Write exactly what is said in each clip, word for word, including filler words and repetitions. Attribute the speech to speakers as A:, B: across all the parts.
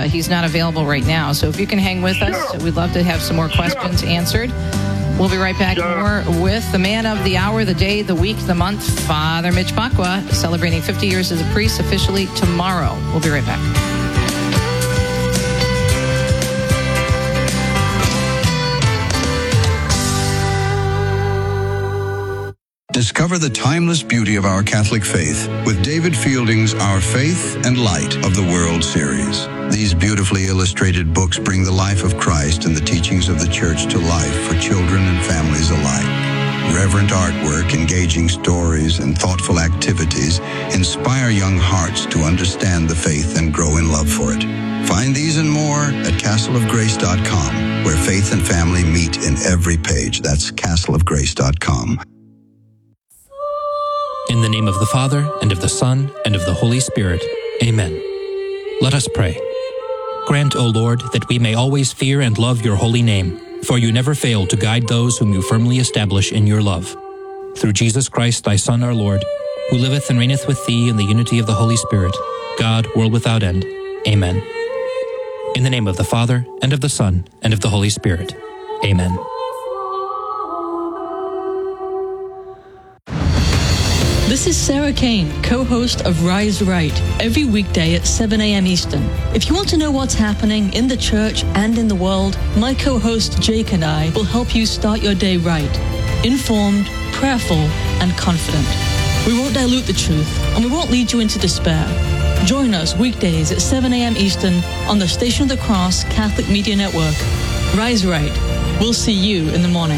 A: uh, he's not available right now. So if you can hang with
B: Sure.
A: us, we'd love to have some more questions
B: Sure.
A: answered. We'll be right back
B: Sure.
A: more with the man of the hour, the day, the week, the month, Father Mitch Pacwa, celebrating fifty years as a priest officially tomorrow. We'll be right back.
C: Discover the timeless beauty of our Catholic faith with David Fielding's Our Faith and Light of the World series. These beautifully illustrated books bring the life of Christ and the teachings of the Church to life for children and families alike. Reverent artwork, engaging stories, and thoughtful activities inspire young hearts to understand the faith and grow in love for it. Find these and more at castle of grace dot com, where faith and family meet in every page. That's castle of grace dot com.
D: In the name of the Father, and of the Son, and of the Holy Spirit. Amen. Let us pray. Grant, O Lord, that we may always fear and love your holy name, for you never fail to guide those whom you firmly establish in your love. Through Jesus Christ, thy Son, our Lord, who liveth and reigneth with thee in the unity of the Holy Spirit, God, world without end. Amen. In the name of the Father, and of the Son, and of the Holy Spirit. Amen.
E: This is Sarah Kane, co-host of Rise Right, every weekday at seven a.m. Eastern. If you want to know what's happening in the church and in the world, my co-host Jake and I will help you start your day right, informed, prayerful, and confident. We won't dilute the truth, and we won't lead you into despair. Join us weekdays at seven a.m. Eastern on the Station of the Cross Catholic Media Network. Rise Right. We'll see you in the morning.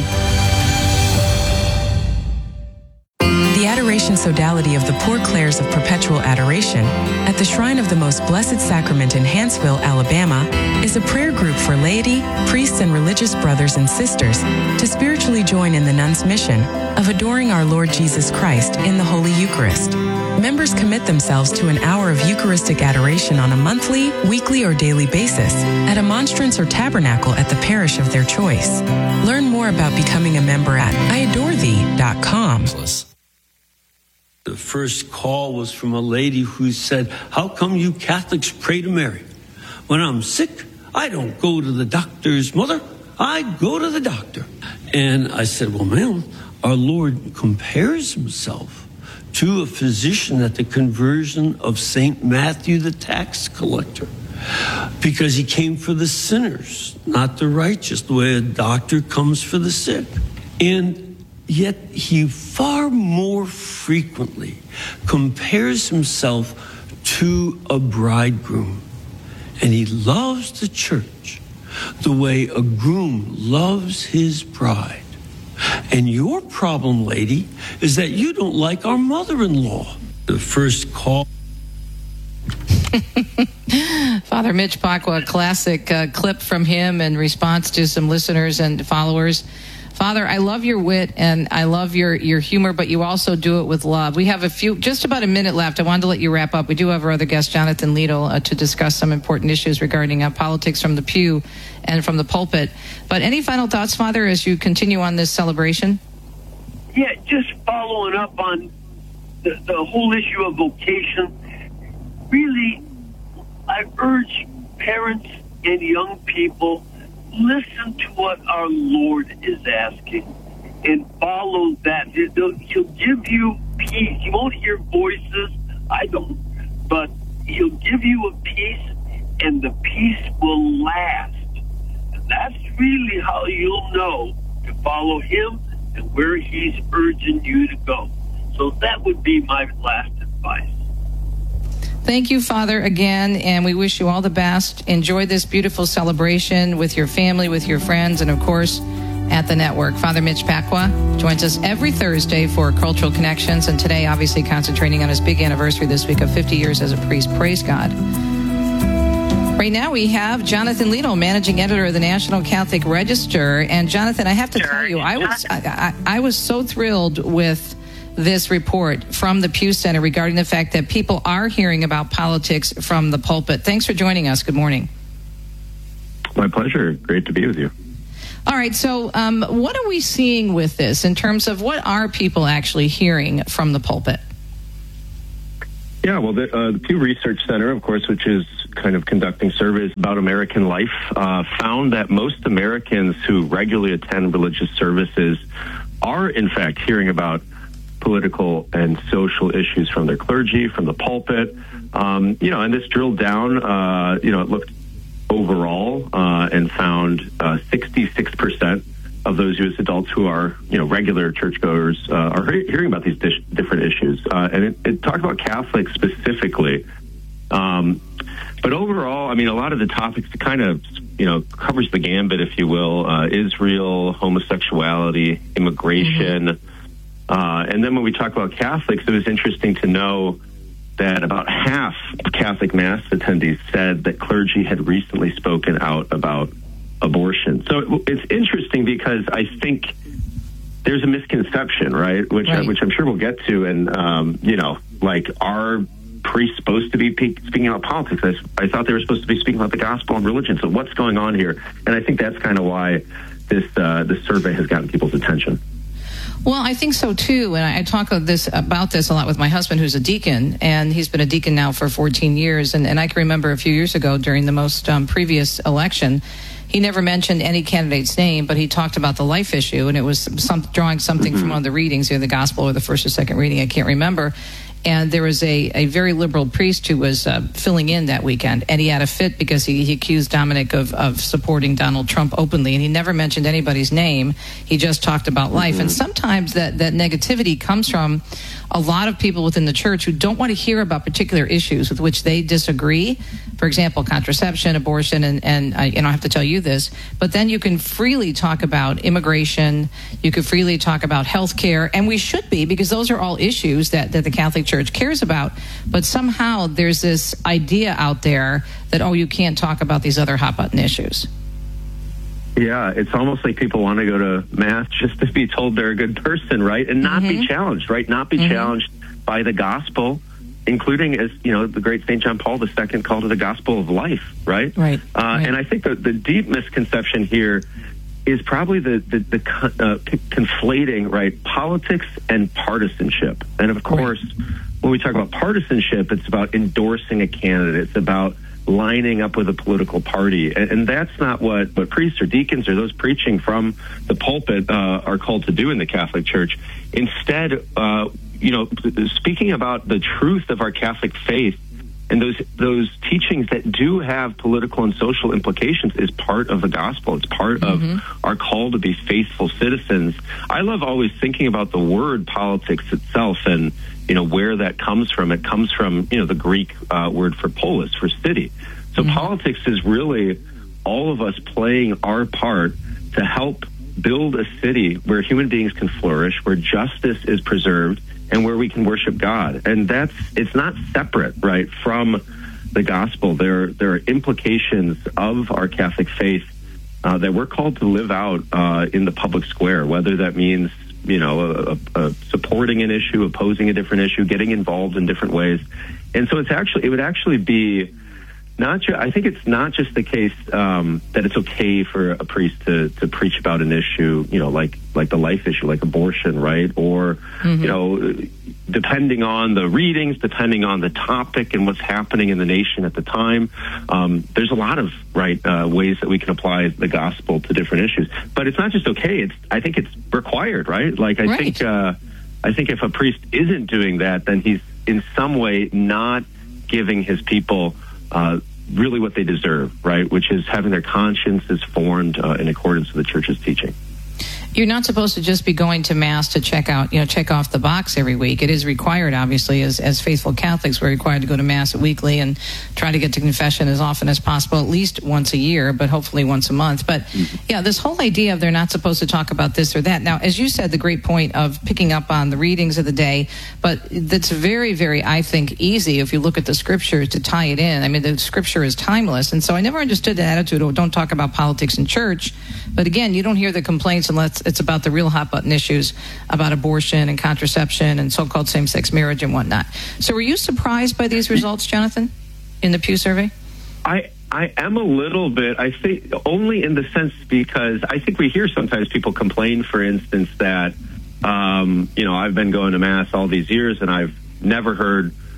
F: The Adoration Sodality of the Poor Clares of Perpetual Adoration at the Shrine of the Most Blessed Sacrament in Hanceville, Alabama, is a prayer group for laity, priests, and religious brothers and sisters to spiritually join in the nuns' mission of adoring our Lord Jesus Christ in the Holy Eucharist. Members commit themselves to an hour of Eucharistic adoration on a monthly, weekly, or daily basis at a monstrance or tabernacle at the parish of their choice. Learn more about becoming a member at I adore thee dot com.
G: The first call was from a lady who said, "How come you Catholics pray to Mary? When I'm sick, I don't go to the doctor's mother. I go to the doctor." And I said, "Well, ma'am, our Lord compares himself to a physician at the conversion of Saint Matthew the tax collector, because he came for the sinners, not the righteous, the way a doctor comes for the sick." And yet he far more frequently compares himself to a bridegroom. And he loves the church the way a groom loves his bride. And your problem, lady, is that you don't like our mother-in-law. The first call.
A: Father Mitch Pacwa, a classic uh, clip from him in response to some listeners and followers. Father, I love your wit and I love your, your humor, but you also do it with love. We have a few, just about a minute left. I wanted to let you wrap up. We do have our other guest, Jonathan Liedl, uh, to discuss some important issues regarding uh, politics from the pew and from the pulpit. But any final thoughts, Father, as you continue on this celebration?
B: Yeah, just following up on the, the whole issue of vocation. Really, I urge parents and young people, listen to what our Lord is asking and follow that. He'll give you peace. You won't hear voices. I don't. But he'll give you a peace, and the peace will last. And that's really how you'll know to follow him and where he's urging you to go. So that would be my last advice.
A: Thank you, Father, again, and we wish you all the best. Enjoy this beautiful celebration with your family, with your friends, and, of course, at the network. Father Mitch Pacwa joins us every Thursday for Cultural Connections, and today, obviously, concentrating on his big anniversary this week of fifty years as a priest. Praise God. Right now, we have Jonathan Liedl, managing editor of the National Catholic Register. And, Jonathan, I have to tell you, I was I, I, I was so thrilled with this report from the Pew Center regarding the fact that people are hearing about politics from the pulpit. Thanks for joining us. Good morning.
H: My pleasure. Great to be with you.
A: All right. So um, what are we seeing with this in terms of what are people actually hearing from the pulpit?
H: Yeah, well, the, uh, the Pew Research Center, of course, which is kind of conducting surveys about American life, uh, found that most Americans who regularly attend religious services are, in fact, hearing about political and social issues from their clergy, from the pulpit. Um, you know, and this drilled down, uh, you know, it looked overall uh, and found uh, sixty-six percent of those U S adults who are, you know, regular churchgoers uh, are he- hearing about these dish- different issues. Uh, and it, it talked about Catholics specifically. Um, but overall, I mean, a lot of the topics kind of, you know, covers the gambit, if you will. Uh, Israel, homosexuality, immigration. Mm-hmm. Uh, and then when we talk about Catholics, it was interesting to know that about half of Catholic Mass attendees said that clergy had recently spoken out about abortion. So it's interesting because I think there's a misconception, right? Which
A: right.
H: I, which I'm sure we'll get to. And um, you know, like, are priests supposed to be pe- speaking about politics? I, I thought they were supposed to be speaking about the gospel and religion. So what's going on here? And I think that's kind of why this uh, this survey has gotten people's attention.
A: Well, I think so too, and I, I talk of this about this a lot with my husband, who's a deacon, and he's been a deacon now for fourteen years. And, and I can remember a few years ago during the most um, previous election, he never mentioned any candidate's name, but he talked about the life issue, and it was some, drawing something mm-hmm. from one of the readings, either the gospel or the first or second reading, I can't remember. And there was a, a very liberal priest who was uh, filling in that weekend, and he had a fit because he, he accused Dominic of, of supporting Donald Trump openly, and he never mentioned anybody's name. He just talked about life. Mm-hmm. And sometimes that, that negativity comes from a lot of people within the church who don't want to hear about particular issues with which they disagree. For example, contraception, abortion, and, and I, you know, I have to tell you this, but then you can freely talk about immigration, you can freely talk about health care, and we should be, because those are all issues that, that the Catholic Church cares about. But somehow there's this idea out there that, oh, you can't talk about these other hot button issues.
H: Yeah, it's almost like people want to go to Mass just to be told they're a good person, right? And not mm-hmm. be challenged, right? Not be mm-hmm. challenged by the gospel, including, as you know, the great Saint John Paul the Second called it the gospel of life, right?
A: Right.
H: Uh,
A: right.
H: And I think that the deep misconception here is probably the, the, the uh, conflating, right, politics and partisanship. And of course, right. when we talk about partisanship, it's about endorsing a candidate. It's about lining up with a political party. And, and that's not what, what priests or deacons or those preaching from the pulpit uh, are called to do in the Catholic Church. Instead, uh, you know, speaking about the truth of our Catholic faith and those those teachings that do have political and social implications is part of the gospel. It's part mm-hmm. of our call to be faithful citizens. I love always thinking about the word politics itself and, you know, where that comes from. It comes from, you know, the Greek uh, word for polis, for city. So mm-hmm. politics is really all of us playing our part to help build a city where human beings can flourish, where justice is preserved, and where we can worship God. And that's, it's not separate, right, from the gospel. There, there are implications of our Catholic faith uh, that we're called to live out uh, in the public square, whether that means, you know, a, a supporting an issue, opposing a different issue, getting involved in different ways. And so it's actually, it would actually be not just, I think it's not just the case um, that it's okay for a priest to, to preach about an issue, you know, like, like the life issue, like abortion, right? Or, mm-hmm. you know, depending on the readings, depending on the topic and what's happening in the nation at the time, um, there's a lot of, right, uh, ways that we can apply the gospel to different issues. But it's not just okay, it's, I think it's required, right? Like, I right. think, uh, I think if a priest isn't doing that, then he's in some way not giving his people Uh, really what they deserve, right? Which is having their consciences formed uh, in accordance with the Church's teaching.
A: You're not supposed to just be going to Mass to check out, you know, check off the box every week. It is required, obviously, as, as faithful Catholics, we're required to go to Mass weekly and try to get to confession as often as possible, at least once a year, but hopefully once a month. But yeah, this whole idea of they're not supposed to talk about this or that. Now, as you said, the great point of picking up on the readings of the day, but that's very, very, I think, easy if you look at the scripture to tie it in. I mean, the scripture is timeless. And so I never understood the attitude of don't talk about politics in church. But again, you don't hear the complaints unless it's about the real hot button issues about abortion and contraception and so-called same-sex marriage and whatnot. So were you surprised by these results, Jonathan, in the Pew survey?
H: I I am a little bit, I think, only in the sense because I think we hear sometimes people complain, for instance, that, um, you know, I've been going to Mass all these years and I've never heard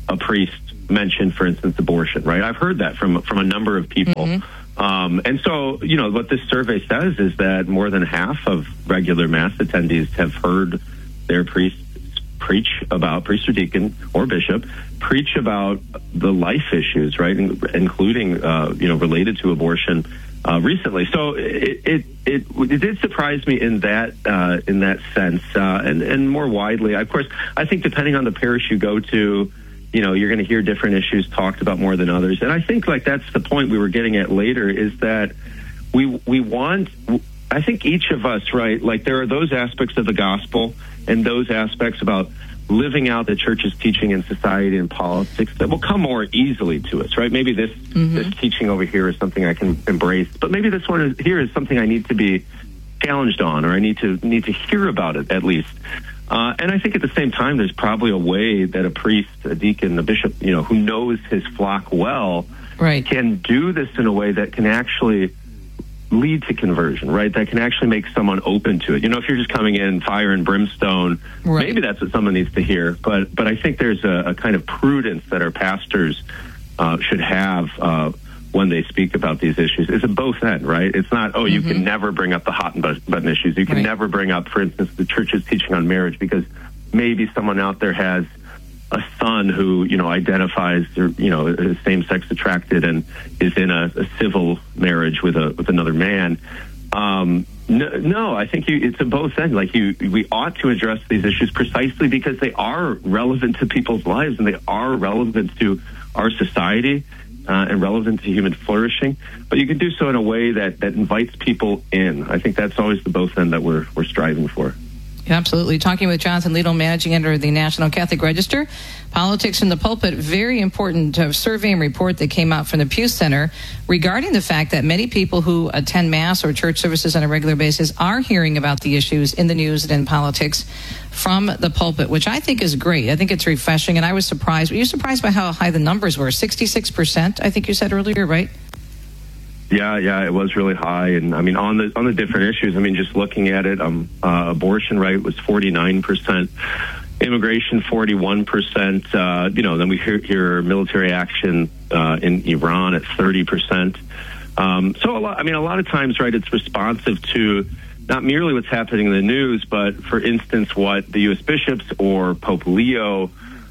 H: a priest mention, for instance, abortion, right? I've heard that from from a number of people. Mm-hmm. Um, and so, you know, what this survey says is that more than half of regular Mass attendees have heard their priests preach about, priest or deacon or bishop, preach about the life issues, right, including, uh, you know, related to abortion uh, recently. So it, it it it did surprise me in that uh, in that sense, uh, and and more widely, of course. I think depending on the parish you go to, you know, you're going to hear different issues talked about more than others. And I think like that's the point we were getting at later, is that we we want. I think each of us, right, like there are those aspects of the gospel and those aspects about living out the church's teaching in society and politics that will come more easily to us, right? Maybe this mm-hmm. this teaching over here is something I can embrace, but maybe this one is, here is something I need to be challenged on, or I need to need to hear about it at least. Uh, and I think at the same time, there's probably a way that a priest, a deacon, a bishop, you know, who knows his flock well,
A: right,
H: can do this in a way that can actually lead to conversion, right? That can actually make someone open to it. You know, if you're just coming in fire and brimstone, right, maybe that's what someone needs to hear. But but I think there's a, a kind of prudence that our pastors uh, should have uh, when they speak about these issues. It's a both end, right? It's not, oh, you mm-hmm. can never bring up the hot button issues. You can right. never bring up, for instance, the church's teaching on marriage, because maybe someone out there has a son who, you know, identifies, or, you know, is same-sex attracted and is in a, a civil marriage with a with another man. Um, no, no, I think you, it's a both end. Like you, we ought to address these issues precisely because they are relevant to people's lives and they are relevant to our society uh, and relevant to human flourishing. But you can do so in a way that that invites people in. I think that's always the both end that we're we're striving for.
A: Absolutely. Talking with Jonathan Liedl, managing editor of the National Catholic Register. Politics in the Pulpit, very important uh, survey and report that came out from the Pew Center regarding the fact that many people who attend Mass or church services on a regular basis are hearing about the issues in the news and in politics from the pulpit, which I think is great. I think it's refreshing, and I was surprised. Were you surprised by how high the numbers were? sixty-six percent, I think you said earlier, right?
H: Yeah, yeah, it was really high, and I mean on the on the different issues. I mean, just looking at it, um, uh, abortion right was forty-nine percent, immigration forty-one percent. Uh, you know, then we hear, hear military action uh, in Iran at thirty percent. Um, so a lot. I mean, a lot of times, right, it's responsive to not merely what's happening in the news, but for instance, what the U S bishops or Pope Leo,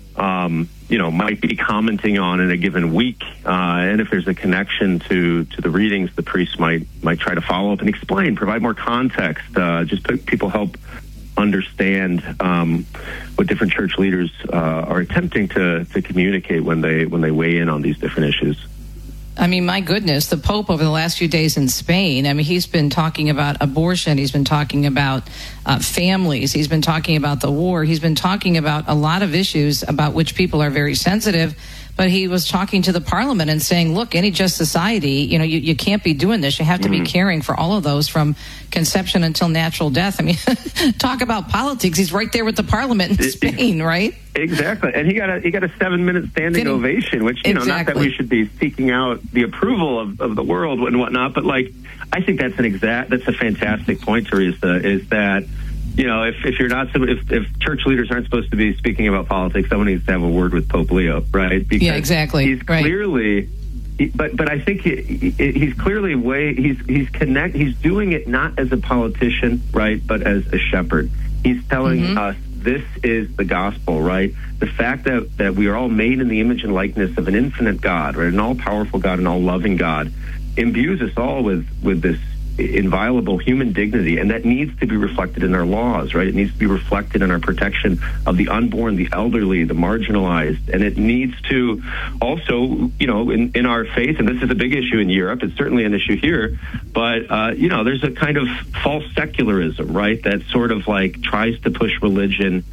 H: um, you know, might be commenting on in a given week, uh, and if there's a connection to to the readings, the priest might might try to follow up and explain, provide more context, uh, just put people help understand um, what different church leaders uh, are attempting to to communicate when they when they weigh in on these different issues.
A: I mean, my goodness, the Pope over the last few days in Spain, I mean, he's been talking about abortion. He's been talking about uh, families. He's been talking about the war. He's been talking about a lot of issues about which people are very sensitive. But he was talking to the Parliament and saying, look, any just society, you know, you, you can't be doing this. You have to mm-hmm. be caring for all of those from conception until natural death. I mean, talk about politics. He's right there with the Parliament in Spain, right?
H: Exactly. And he got a he got a seven-minute standing ovation, which, you know, exactly. not that we should be seeking out the approval of, of the world and whatnot, but, like, I think that's an exact, that's a fantastic point, Teresa, is that, you know, if, if you're not, if, if church leaders aren't supposed to be speaking about politics, someone needs to have a word with Pope Leo, right? Because
A: yeah, exactly.
H: He's
A: right.
H: clearly, he, but but I think he, he, he's clearly way he's he's connect he's doing it not as a politician, right, but as a shepherd. He's telling mm-hmm. us this is the gospel, right? The fact that that we are all made in the image and likeness of an infinite God, right, an all-powerful God, an all-loving God, imbues us all with with this inviolable human dignity, and that needs to be reflected in our laws, right? It needs to be reflected in our protection of the unborn, the elderly, the marginalized, and it needs to also, you know, in, in our faith, and this is a big issue in Europe, it's certainly an issue here, but, uh, you know, there's a kind of false secularism, right, that sort of like tries to push religion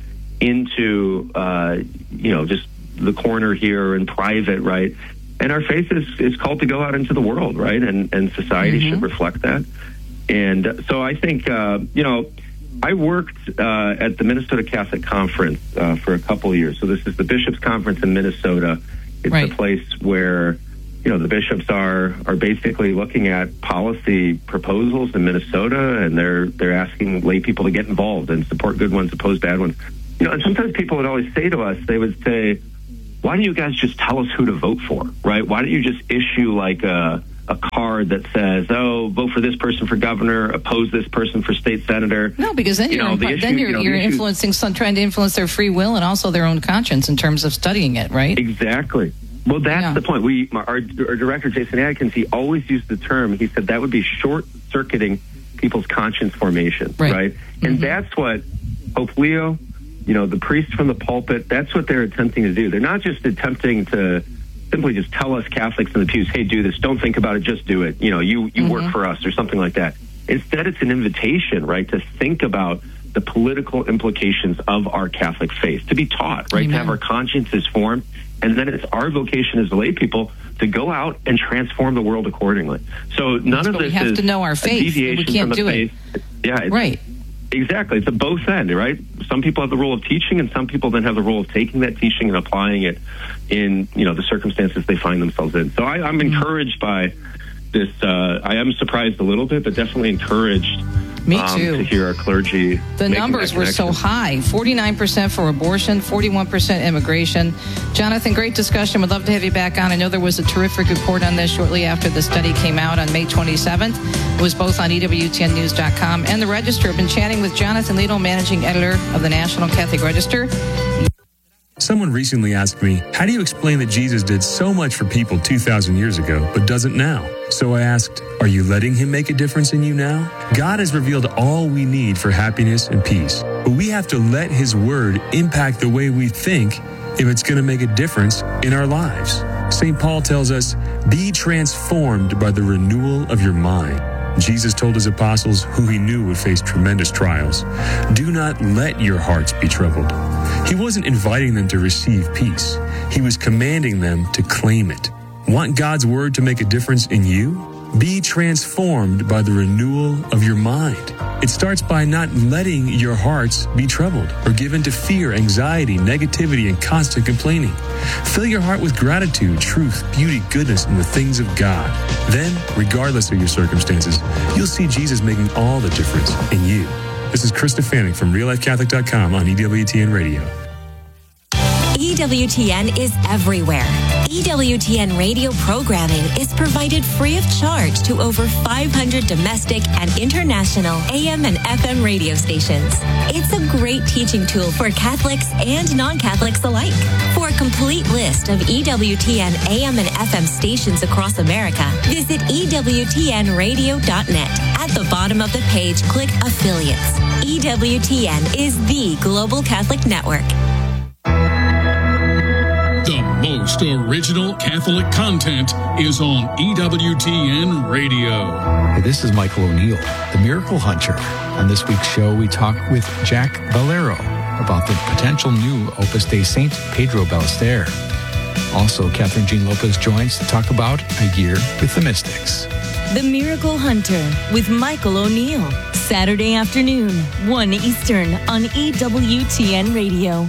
H: into, uh, you know, just the corner here and private, right? And our faith is, is called to go out into the world, right? And and society mm-hmm. should reflect that. And so I think, uh, you know, I worked uh, at the Minnesota Catholic Conference uh, for a couple of years. So this is the Bishops' Conference in Minnesota. It's right. a place where, you know, the bishops are are basically looking at policy proposals in Minnesota, and they're they're asking lay people to get involved and support good ones, oppose bad ones. You know, and sometimes people would always say to us, they would say, why why don't you guys just tell us who to vote for, right? Why don't you just issue like a, a card that says, oh, vote for this person for governor, oppose this person for state senator?
A: No, because then
H: you
A: you're,
H: know, the
A: then
H: issue,
A: you're,
H: you know,
A: you're
H: the issue,
A: influencing, some, trying to influence their free will and also their own conscience in terms of studying it, right?
H: Exactly. Well, that's
A: Yeah.
H: the point. We, our, our director, Jason Adkins, he always used the term, he said that would be short-circuiting people's conscience formation,
A: Right.
H: right?
A: Mm-hmm.
H: And that's what Pope Leo, you know, the priest from the pulpit, that's what they're attempting to do. They're not just attempting to simply just tell us Catholics in the pews, hey, do this, don't think about it, just do it. You know, you, you
A: Mm-hmm.
H: work for us or something like that. Instead, it's an invitation, right, to think about the political implications of our Catholic faith, to be taught, right,
A: Amen.
H: to have our consciences formed. And then it's our vocation as lay people to go out and transform the world accordingly. So none of
A: But we
H: this
A: have
H: is
A: to know our
H: a
A: faith. We
H: deviation
A: can't
H: from the
A: do it.
H: faith. Yeah, it's,
A: Right.
H: Exactly. It's a both end, right? Some people have the role of teaching, and some people then have the role of taking that teaching and applying it in, you know, the circumstances they find themselves in. So I, I'm encouraged by this. Uh, I am surprised a little bit, but definitely encouraged.
A: Me
H: um,
A: too.
H: to hear our clergy.
A: The
H: making
A: numbers
H: that
A: were so
H: connection.
A: high, forty-nine percent for abortion, forty-one percent immigration. Jonathan, great discussion. Would love to have you back on. I know there was a terrific report on this shortly after the study came out on May twenty-seventh. It was both on E W T N news dot com and the Register. I've been chatting with Jonathan Liedl, managing editor of the National Catholic Register.
I: Someone recently asked me, how do you explain that Jesus did so much for people two thousand years ago, but doesn't now? So I asked, are you letting him make a difference in you now? God has revealed all we need for happiness and peace, but we have to let his word impact the way we think if it's going to make a difference in our lives. Saint Paul tells us, be transformed by the renewal of your mind. Jesus told his apostles, who he knew would face tremendous trials, do not let your hearts be troubled. He wasn't inviting them to receive peace. He was commanding them to claim it. Want God's word to make a difference in you? Be transformed by the renewal of your mind. It starts by not letting your hearts be troubled or given to fear, anxiety, negativity, and constant complaining. Fill your heart with gratitude, truth, beauty, goodness, and the things of God. Then, regardless of your circumstances, you'll see Jesus making all the difference in you. This is Chris Stefanik from real life catholic dot com on E W T N Radio.
J: E W T N is everywhere. E W T N radio programming is provided free of charge to over five hundred domestic and international A M and F M radio stations. It's a great teaching tool for Catholics and non-Catholics alike. For a complete list of E W T N A M and F M stations across America, visit E W T N radio dot net. At the bottom of the page, click Affiliates. E W T N is the global Catholic network.
K: The most original Catholic content is on E W T N Radio.
L: Hey, this is Michael O'Neill, the Miracle Hunter. On this week's show, we talk with Jack Valero about the potential new Opus Dei Saint Pedro Ballester. Also, Catherine Jean Lopez joins to talk about A Year with the Mystics.
J: The Miracle Hunter with Michael O'Neill. Saturday afternoon, one Eastern on E W T N Radio.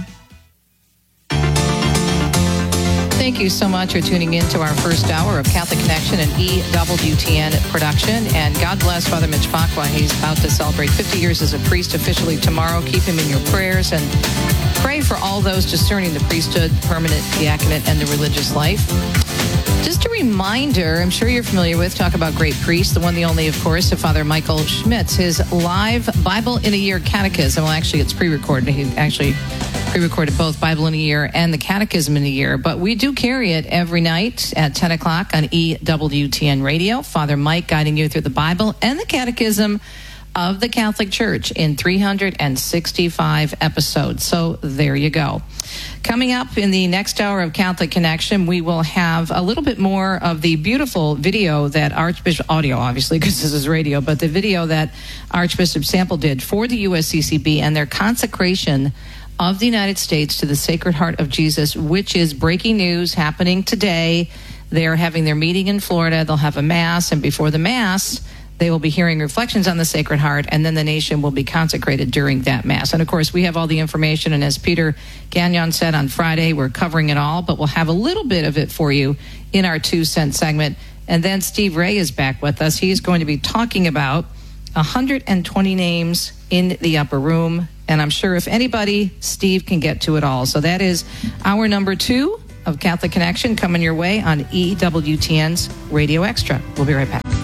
A: Thank you so much for tuning in to our first hour of Catholic Connection and E W T N production. And God bless Father Mitch Pacwa. He's about to celebrate fifty years as a priest officially tomorrow. Keep him in your prayers and pray for all those discerning the priesthood, permanent diaconate, and the religious life. Just a reminder, I'm sure you're familiar with, talk about great priests, the one, the only, of course, of Father Michael Schmitz. His live Bible in a Year catechism, well, actually, it's pre-recorded. He actually pre-recorded both Bible in a Year and the Catechism in a Year. But we do carry it every night at ten o'clock on E W T N Radio. Father Mike guiding you through the Bible and the Catechism of the Catholic Church in three hundred sixty-five episodes. So there you go. Coming up in the next hour of Catholic Connection, we will have a little bit more of the beautiful video that Archbishop, audio obviously because this is radio, but the video that Archbishop Sample did for the U S C C B and their consecration of the United States to the Sacred Heart of Jesus, which is breaking news happening today. They're having their meeting in Florida. They'll have a Mass, and before the Mass, they will be hearing reflections on the Sacred Heart, and then the nation will be consecrated during that Mass. And, of course, we have all the information, and as Peter Gagnon said on Friday, we're covering it all, but we'll have a little bit of it for you in our two-cent segment. And then Steve Ray is back with us. He's going to be talking about one hundred twenty names in the upper room, and I'm sure if anybody, Steve can get to it all. So that is our number two of Catholic Connection coming your way on E W T N's Radio Extra. We'll be right back.